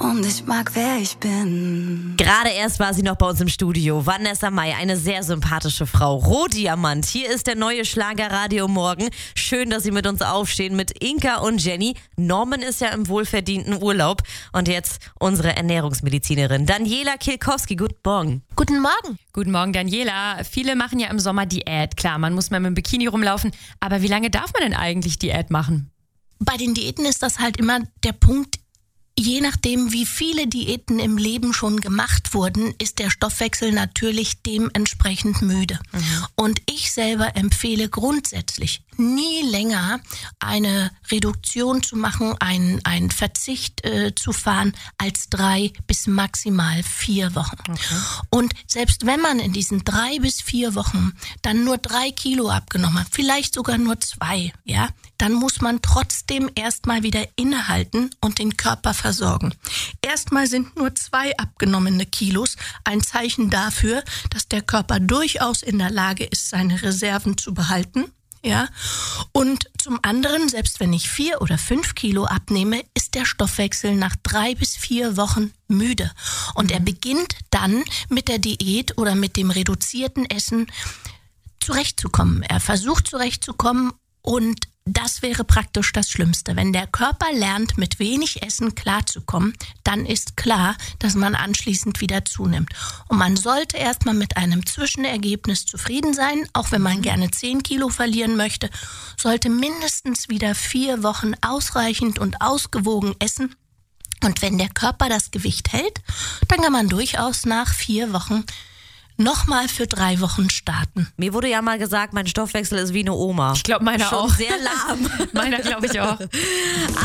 und ich mag, wer ich bin. Gerade erst war sie noch bei uns im Studio. Vanessa Mai, eine sehr sympathische Frau. Rohdiamant, hier ist der neue Schlagerradio Morgen. Schön, dass Sie mit uns aufstehen, mit Inka und Jenny. Norman ist ja im wohlverdienten Urlaub. Und jetzt unsere Ernährungsmedizinerin Daniela Kielkowski. Guten Morgen. Guten Morgen. Guten Morgen, Daniela. Viele machen ja im Sommer Diät. Klar, man muss mal mit dem Bikini rumlaufen. Aber wie lange darf man denn eigentlich Diät machen? Bei den Diäten ist das halt immer der Punkt, je nachdem, wie viele Diäten im Leben schon gemacht wurden, ist der Stoffwechsel natürlich dementsprechend müde. Und ich selber empfehle grundsätzlich, nie länger eine Reduktion zu machen, einen Verzicht zu fahren, als 3 bis maximal 4 Wochen. Okay. Und selbst wenn man in diesen 3 bis 4 Wochen dann nur 3 Kilo abgenommen hat, vielleicht sogar nur 2, ja, dann muss man trotzdem erstmal wieder innehalten und den Körper versorgen. Erstmal sind nur 2 abgenommene Kilos ein Zeichen dafür, dass der Körper durchaus in der Lage ist, seine Reserven zu behalten. Ja, und zum anderen, selbst wenn ich 4 oder 5 Kilo abnehme, ist der Stoffwechsel nach 3 bis 4 Wochen müde. Und er beginnt dann mit der Diät oder mit dem reduzierten Essen zurechtzukommen. Er versucht zurechtzukommen und das wäre praktisch das Schlimmste. Wenn der Körper lernt, mit wenig Essen klarzukommen, dann ist klar, dass man anschließend wieder zunimmt. Und man sollte erstmal mit einem Zwischenergebnis zufrieden sein, auch wenn man gerne 10 Kilo verlieren möchte, sollte mindestens wieder 4 Wochen ausreichend und ausgewogen essen. Und wenn der Körper das Gewicht hält, dann kann man durchaus nach 4 Wochen nochmal für 3 Wochen starten. Mir wurde ja mal gesagt, mein Stoffwechsel ist wie eine Oma. Ich glaube, meiner Schon auch. sehr lahm. Meiner glaube ich auch.